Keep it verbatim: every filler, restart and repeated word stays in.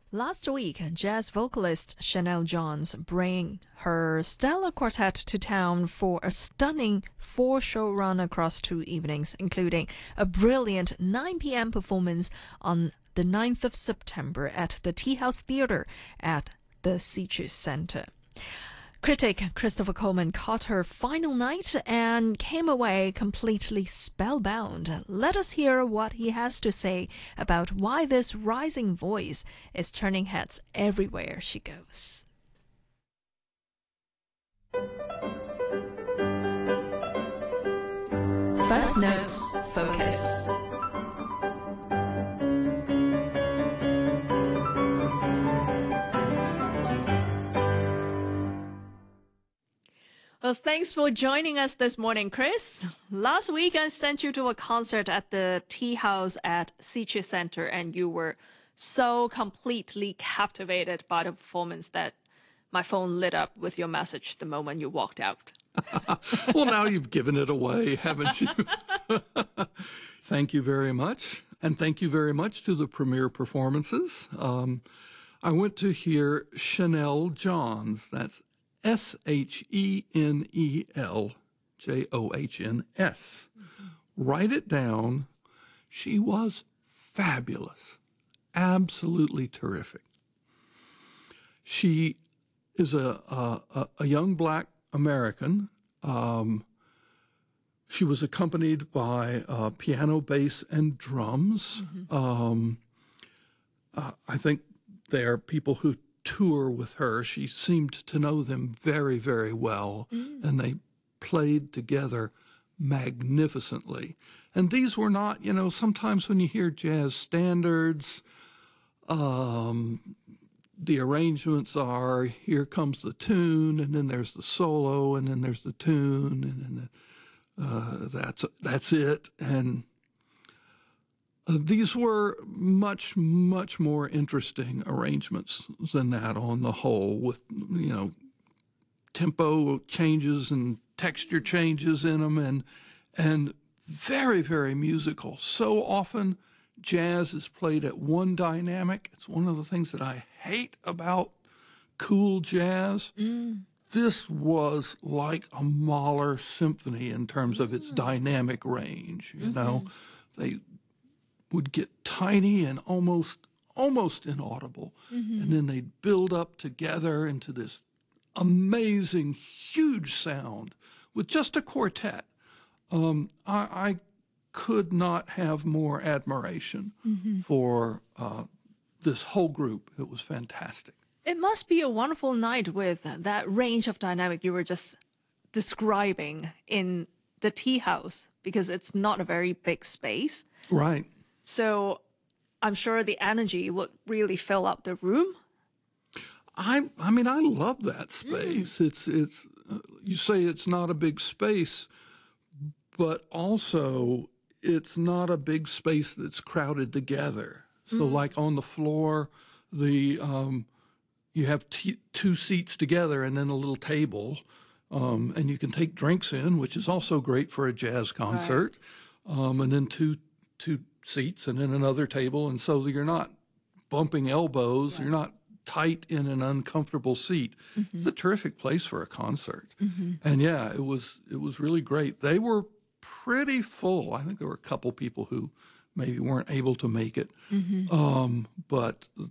Last week, jazz vocalist Chanel Johns bring her stellar quartet to town for a stunning four-show run across two evenings, including a brilliant nine p m performance on the ninth of September at the Tea House Theatre at the Sitges Center. Critic Christopher Coleman caught her final night and came away completely spellbound. Let us hear what he has to say about why this rising voice is turning heads everywhere she goes. First Notes Focus. Well, thanks for joining us this morning, Chris. Last week, I sent you to a concert at the Tea House at Sitges Center, and you were so completely captivated by the performance that my phone lit up with your message the moment you walked out. Well, now you've given it away, haven't you? Thank you very much. And thank you very much to the premiere performances. Um, I went to hear Chanel Johns. That's S H E N E L J O H N S. Mm-hmm. Write it down. She was fabulous, absolutely terrific. She is a, a, a young black American. Um, she was accompanied by uh, piano, bass, and drums. Mm-hmm. um, uh, I think they are people who tour with her. She seemed to know them very, very well, mm. and they played together magnificently. And these were not, you know, sometimes when you hear jazz standards, um, the arrangements are, here comes the tune, and then there's the solo, and then there's the tune, and then the, uh, that's, that's it. And Uh, these were much, much more interesting arrangements than that on the whole, with, you know, tempo changes and texture changes in them, and and very, very musical. So often jazz is played at one dynamic. It's one of the things that I hate about cool jazz. Mm. This was like a Mahler symphony in terms of its mm. dynamic range, you mm-hmm. know. They would get tiny and almost almost inaudible, mm-hmm. and then they'd build up together into this amazing, huge sound with just a quartet. Um, I, I could not have more admiration mm-hmm. for uh, this whole group. It was fantastic. It must be a wonderful night with that range of dynamic you were just describing in the Tea House, because it's not a very big space. Right. So I'm sure the energy would really fill up the room. I I mean, I love that space. Mm. It's, it's uh, you say it's not a big space, but also it's not a big space that's crowded together. So mm. like on the floor, the um, you have t- two seats together and then a little table, um, and you can take drinks in, which is also great for a jazz concert, right. um, and then two two seats and then another table, and so you're not bumping elbows, yeah. you're not tight in an uncomfortable seat. Mm-hmm. It's a terrific place for a concert. Mm-hmm. And yeah, it was it was really great. They were pretty full. I think there were a couple people who maybe weren't able to make it, mm-hmm. um, but